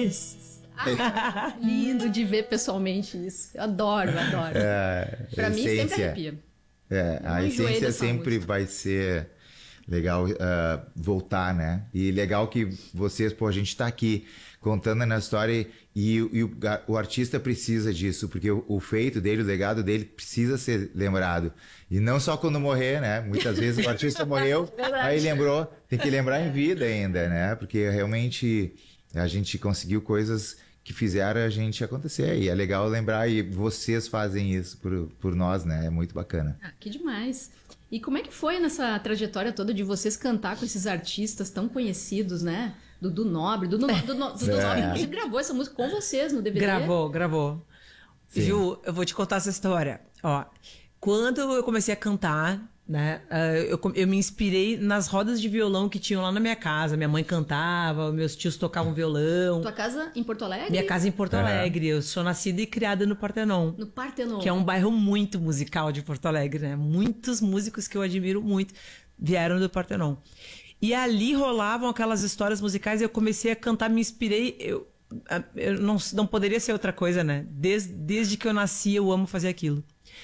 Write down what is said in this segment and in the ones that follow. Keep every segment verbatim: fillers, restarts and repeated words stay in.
vezes. Ah, lindo de ver pessoalmente isso. Eu adoro, eu adoro. É, pra mim essência, sempre arrepia. É, Eu a enjoei essência dessa sempre música. vai ser legal uh, voltar, né? E legal que vocês, pô, a gente tá aqui contando na história e, e o, o artista precisa disso, porque o, o feito dele, o legado dele precisa ser lembrado. E não só quando morrer, né? Muitas vezes o artista morreu, aí lembrou, tem que lembrar em vida ainda, né? Porque realmente a gente conseguiu coisas que fizeram a gente acontecer. E é legal lembrar, e vocês fazem isso por, por nós, né? É muito bacana. Ah, que demais. E como é que foi nessa trajetória toda de vocês cantar com esses artistas tão conhecidos, né? Dudu Nobre. Dudu, Dudu, Dudu É. Nobre, inclusive, gravou essa música com vocês no D V D. Gravou, gravou. Sim. Ju, eu vou te contar essa história. Ó, quando eu comecei a cantar, né, eu, eu me inspirei nas rodas de violão que tinham lá na minha casa. Minha mãe cantava, meus tios tocavam violão. Tua casa em Porto Alegre? Minha casa em Porto É. Alegre. Eu sou nascida e criada no Partenon. No Partenon. Que é um bairro muito musical de Porto Alegre, né? Muitos músicos que eu admiro muito vieram do Partenon. E ali rolavam aquelas histórias musicais e eu comecei a cantar, me inspirei. Eu, eu não, não poderia ser outra coisa, né? Desde, desde que eu nasci, eu amo fazer aquilo.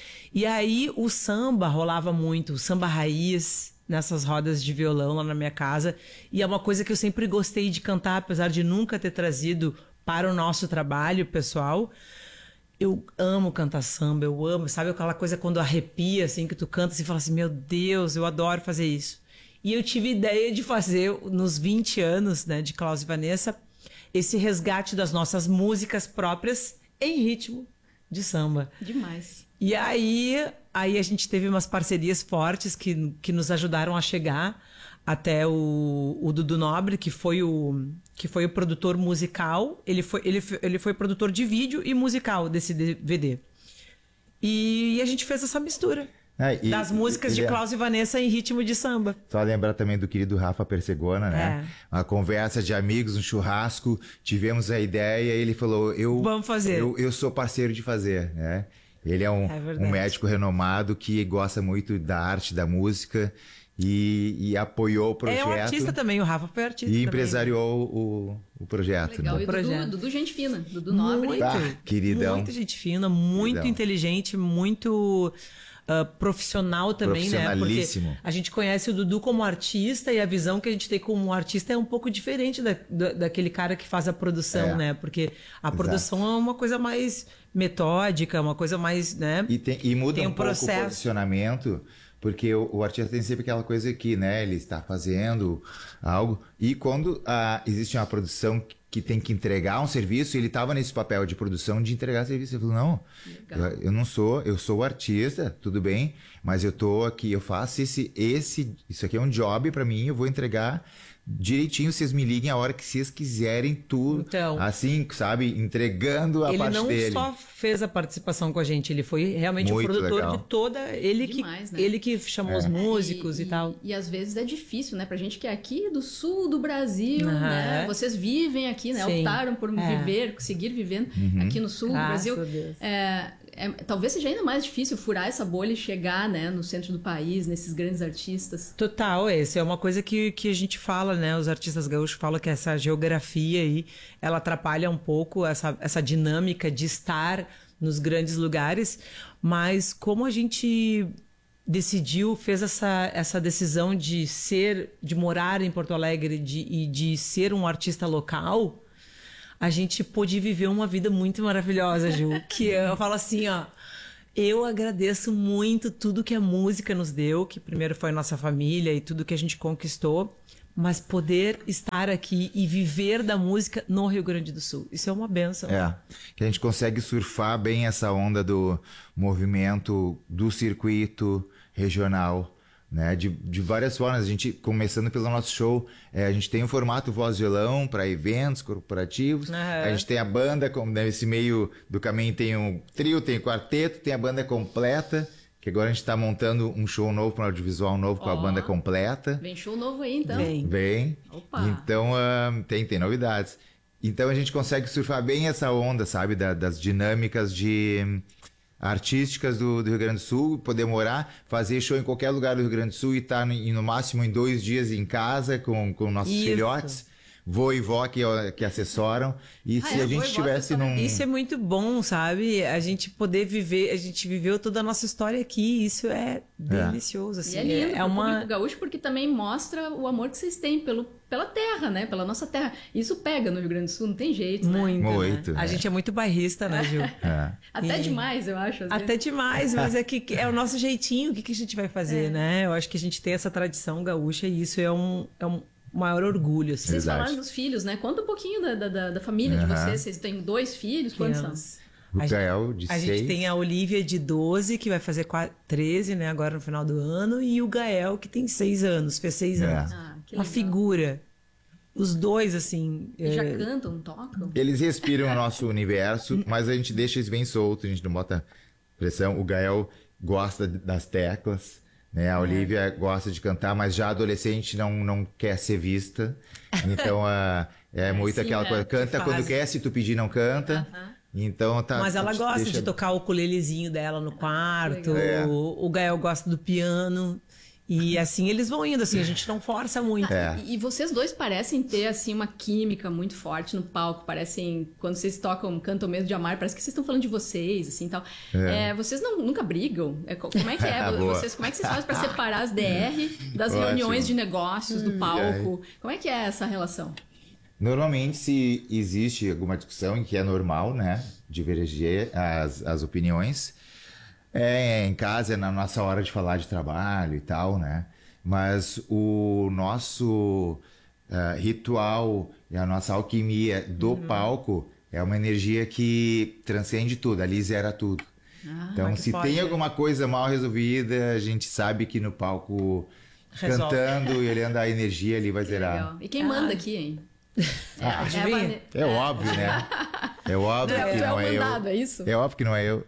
E aí o samba rolava muito, o samba raiz, nessas rodas de violão lá na minha casa. E é uma coisa que eu sempre gostei de cantar, apesar de nunca ter trazido para o nosso trabalho pessoal. Eu amo cantar samba, eu amo, sabe aquela coisa quando arrepia, assim, que tu canta e fala assim, meu Deus, eu adoro fazer isso. E eu tive ideia de fazer, nos vinte anos, né, de Klaus e Vanessa, esse resgate das nossas músicas próprias em ritmo de samba. Demais. E aí, aí a gente teve umas parcerias fortes que, que nos ajudaram a chegar até o, o Dudu Nobre, que foi o, que foi o produtor musical. Ele foi, ele, ele foi produtor de vídeo e musical desse D V D. E, e a gente fez essa mistura É, e- das músicas de e- Klaus e Vanessa em ritmo de samba. Só lembrar também do querido Rafa Persegona, né? É. Uma conversa de amigos, um churrasco, tivemos a ideia e ele falou, eu, Vamos fazer. eu, eu sou parceiro de fazer, né? Ele é um, É verdade. um médico renomado que gosta muito da arte, da música e, e apoiou o projeto. É um artista também, o Rafa foi artista E também. empresariou o, o projeto. Legal. Né? E projeto. Dudu, Dudu gente fina. Dudu Nobre. Muito, Ah, queridão. Muita gente fina, muito Queridão. inteligente, muito ah, profissional também, né? Porque Profissionalíssimo. a gente conhece o Dudu como artista e a visão que a gente tem como artista é um pouco diferente da, da- daquele cara que faz a produção, É. né? Porque a Exato. produção é uma coisa mais metódica, uma coisa mais, né? E, tem, e muda Tem um um pouco processo. o posicionamento, porque o, o artista tem sempre aquela coisa que, né, ele está fazendo algo, e quando ah, existe uma produção que, que tem que entregar um serviço, ele estava nesse papel de produção de entregar serviço, ele falou, não, Legal. eu, eu não sou, eu sou o artista, tudo bem, mas eu tô aqui, eu faço esse, esse isso aqui é um job para mim, eu vou entregar direitinho, vocês me liguem a hora que vocês quiserem, tudo, Então. assim, sabe, entregando a Ele parte não dele. só fez a participação com a gente, ele foi realmente Muito o produtor legal. de toda. Ele, Demais, que, né? ele que chamou É. os músicos e, e, tal. E às vezes é difícil, né? Pra gente que é aqui do sul do Brasil, Ah, né? é. Vocês vivem aqui, né? Sim. Optaram por É. viver, seguir vivendo aqui no sul Graças do a Brasil. Deus. É, é, talvez seja ainda mais difícil furar essa bolha e chegar, né? No centro do país, nesses grandes artistas. Total, esse é uma coisa que, que a gente fala, né? Os artistas gaúchos falam que essa geografia aí, ela atrapalha um pouco essa, essa dinâmica de estar nos grandes lugares, mas como a gente decidiu, fez essa, essa decisão de ser, de morar em Porto Alegre de, e de ser um artista local, a gente pôde viver uma vida muito maravilhosa, Ju, que eu falo assim, ó, eu agradeço muito tudo que a música nos deu, que primeiro foi a nossa família e tudo que a gente conquistou, mas poder estar aqui e viver da música no Rio Grande do Sul, isso é uma benção. É, que a gente consegue surfar bem essa onda do movimento do circuito regional, né? De, de várias formas. A gente, começando pelo nosso show, é, a gente tem o formato voz e violão para eventos corporativos, Aham. a gente tem a banda, como nesse meio do caminho tem um trio, tem o quarteto, tem a banda completa, que agora a gente está montando um show novo para um audiovisual novo com a Ó. banda completa. Vem show novo aí, então. Vem. Bem, Opa. então ah, tem, tem novidades. Então a gente consegue surfar bem essa onda, sabe, da- das dinâmicas de hum, artísticas do, do Rio Grande do Sul, poder morar, fazer show em qualquer lugar do Rio Grande do Sul e estar no, e no máximo em dois dias em casa com, com nossos Isso. filhotes, vô e vó que, que assessoram. E Ah, se é? a Vô e gente vó estivesse assessoram. num... Isso é muito bom, sabe? A gente poder viver, a gente viveu toda a nossa história aqui, isso é delicioso, assim. E é lindo é pro uma público gaúcho porque também mostra o amor que vocês têm pelo, pela terra, né? Pela nossa terra. Isso pega no Rio Grande do Sul, não tem jeito, né? muito, né? Muito, A né? gente é muito bairrista, né, Gil? É. Até E- demais, eu acho. às Até vezes. demais, mas é que que é o nosso jeitinho, o que, que a gente vai fazer, né? Eu acho que a gente tem essa tradição gaúcha e isso é um, é um maior orgulho, assim. Vocês Verdade. falaram dos filhos, né? Conta um pouquinho da, da, da família de Aham. vocês. Vocês têm dois filhos? Quantos são? Crianças. O A gente- Gael, de A seis. gente tem a Olivia de doze, que vai fazer qua- treze, né, agora no final do ano, e o Gael, que tem seis anos, fez seis É. anos. Ah, que Uma legal. figura. Os dois, assim. E já é, cantam, tocam? Eles respiram o nosso universo, mas a gente deixa eles bem soltos, a gente não bota pressão. O Gael gosta das teclas, né? A Olivia gosta de cantar, mas já adolescente não, não quer ser vista. Então, ah, é muito sim, aquela né? coisa, canta Que quando fase. quer, se tu pedir não canta. Aham. Então, tá... Mas ela te gosta deixa- de tocar o ukulelezinho dela no quarto. legal. É. O, o Gael gosta do piano. E assim eles vão indo, assim, a gente não força muito. É. E, e vocês dois parecem ter, assim, uma química muito forte no palco. Parecem, quando vocês tocam, cantam mesmo de amar, parece que vocês estão falando de vocês, assim, tal. É, vocês não, nunca brigam? É, co- como é que é? Boa. vocês, como é que vocês fazem para separar as D R das Ótimo. reuniões de negócios, do palco? Como é que é essa relação? Normalmente, se existe alguma discussão em que é normal, né, divergir as, as opiniões, é em casa, é na nossa hora de falar de trabalho e tal, né, mas o nosso ah, ritual e a nossa alquimia do palco é uma energia que transcende tudo, ali zera tudo. então, que se pode, tem né? alguma coisa mal resolvida, a gente sabe que no palco, Resolve. cantando e olhando a energia, ali vai zerar. Legal. E quem manda aqui, hein? É, a adivinha? Vane- É óbvio, né? É óbvio Não, que tu é não o é eu. mandado, é isso? É óbvio que não é eu.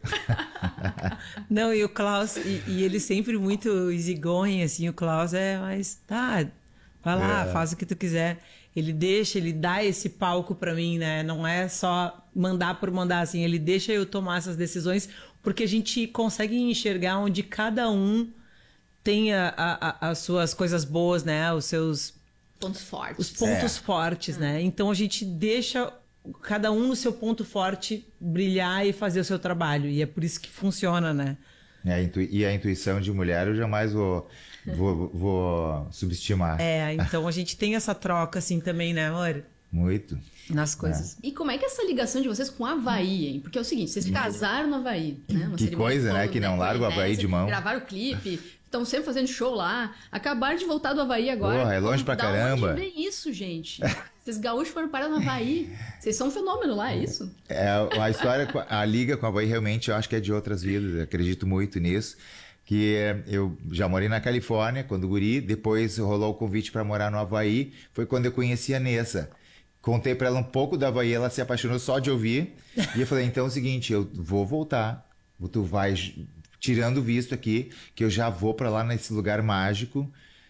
Não, e o Klaus, e, e ele sempre muito easygoing, assim, o Klaus é mais, tá, vai lá, É. faz o que tu quiser. Ele deixa, ele dá esse palco pra mim, né? Não é só mandar por mandar, assim, ele deixa eu tomar essas decisões, porque a gente consegue enxergar onde cada um tem a- a- a- as suas coisas boas, né? Os seus Pontos fortes. os pontos É. fortes, né? Então a gente deixa cada um no seu ponto forte brilhar e fazer o seu trabalho. E é por isso que funciona, né? É, a intui- E a intuição de mulher eu jamais vou, vou, vou subestimar. É, então a gente tem essa troca assim também, né, amor? Muito. Nas coisas. E como é que é essa ligação de vocês com o Havaí, hein? Porque é o seguinte, vocês casaram no Havaí, né? Uma Que cerimônia coisa, né? toda, Que não larga o Havaí polinésia, de mão. Gravaram o clipe, estão sempre fazendo show lá. Acabaram de voltar do Havaí agora. Porra, é longe pra Da caramba. onde vem isso, gente? Vocês gaúchos foram parar no Havaí. Vocês são um fenômeno lá, é isso? É, a história, com a- a liga com a Havaí realmente eu acho que é de outras vidas, eu acredito muito nisso. Que é, eu já morei na Califórnia quando guri, depois rolou o convite para morar no Havaí, foi quando eu conheci a Nessa. Contei para ela um pouco da Havaí, ela se apaixonou só de ouvir. E eu falei, então é o seguinte, eu vou voltar, tu vai tirando o visto aqui, que eu já vou para lá nesse lugar mágico.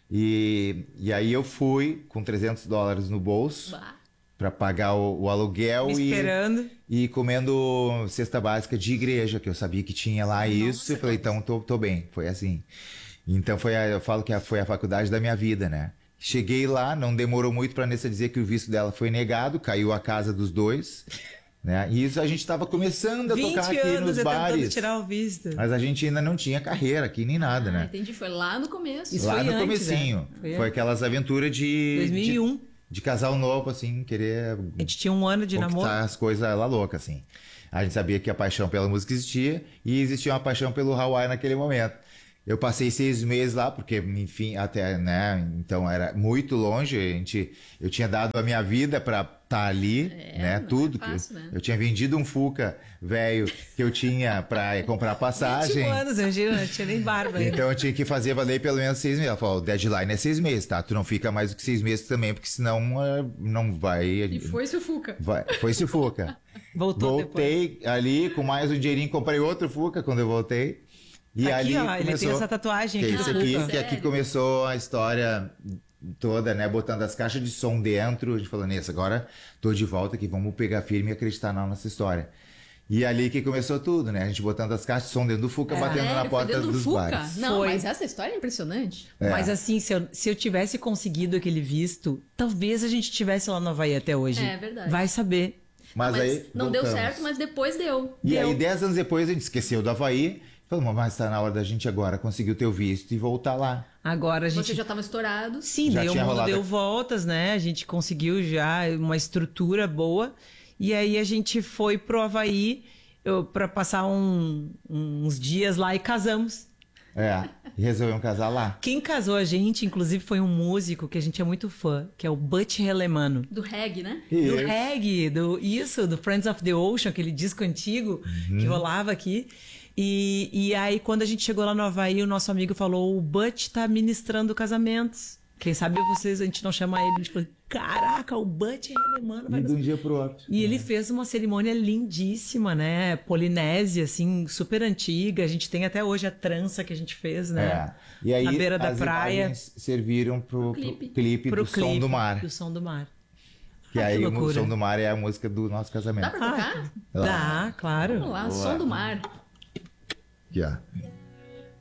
E, e aí eu fui com trezentos dólares no bolso Bah. para pagar o, o aluguel Me e, esperando. e comendo cesta básica de igreja, que eu sabia que tinha lá isso. Eu falei, então tô, tô bem. Foi assim. Então foi a, eu falo que a- foi a faculdade da minha vida, né? Cheguei lá, não demorou muito para Nessa dizer que o visto dela foi negado, caiu a casa dos dois, né? E isso a gente estava começando a vinte tocar aqui anos nos eu tentando bares. tirar o visto. Mas a gente ainda não tinha carreira aqui nem nada, Ah, né? entendi, foi lá no começo. Isso Lá foi no antes, comecinho. né? Foi Foi, aquelas aventuras de... dois mil e um. De, de casal novo, assim, querer A gente tinha um ano de conquistar namoro. as coisas lá loucas, assim. A gente sabia que a paixão pela música existia e existia uma paixão pelo Hawaii naquele momento. Eu passei seis meses lá, porque, enfim, até, né, então era muito longe, a gente, eu tinha dado a minha vida pra estar ali, É, né, não é tudo. fácil, que, né? Eu tinha vendido um Fuca velho que eu tinha pra comprar passagem. vinte anos, imagina, não tinha nem barba ainda. Então eu tinha que fazer valer pelo menos seis meses. Ela falou, o deadline é seis meses, tá? Tu não fica mais do que seis meses também, porque senão eh, não vai... E foi-se o Fuca. vai foi-se o Fuca. Voltou depois. Voltei ali com mais um dinheirinho, comprei outro Fuca quando eu voltei. E Aqui, ali ó, começou... ele tem essa tatuagem que é aqui isso do aqui, Fuca. que aqui Sério? começou a história toda, né? Botando as caixas de som dentro. A gente falou, Nessa, agora tô de volta aqui, vamos pegar firme e acreditar na nossa história. E ali que começou tudo, né? A gente botando as caixas de som dentro do Fuca, É. batendo Sério? na Foi porta dentro do dos Fuca? bares. Não, Foi. mas essa história é impressionante. É. Mas assim, se eu, se eu tivesse conseguido aquele visto, talvez a gente estivesse lá no Havaí até hoje. É verdade. Vai saber. Mas, Mas aí. não deu voltamos. certo, mas depois deu. E Deu. aí, dez anos depois, a gente esqueceu do Havaí. Falou, mas tá na hora da gente agora conseguir o teu visto e voltar lá. Agora a gente. Você já estava estourado. Sim, Já daí o tinha mundo rolado deu aqui. voltas, né? A gente conseguiu já uma estrutura boa. E aí a gente foi pro Havaí eu, pra passar um- uns dias lá e casamos. É. E resolvemos casar lá. Quem casou a gente, inclusive, foi um músico que a gente é muito fã, que é o Butch Relemano. Do reggae, né? Do Isso. reggae, do, isso, do Friends of the Ocean, aquele disco antigo que rolava aqui. E, e aí, quando a gente chegou lá no Havaí, o nosso amigo falou: o Butch tá ministrando casamentos. Quem sabe vocês, a gente não chama ele. A gente falou: caraca, o Butch Relemano vai E nos... de um dia pro outro. E ele fez uma cerimônia lindíssima, né? Polinésia, assim, super antiga. A gente tem até hoje a trança que a gente fez, né? É. E aí, Na beira da as praia. imagens serviram pro, pro clipe. clipe, Pro do Som do Mar. Do Som do Mar. Que Ah, que aí o loucura. Som do Mar é a música do nosso casamento. Dá pra tocar? Dá, claro. Vamos lá, som do mar. Aqui, ó.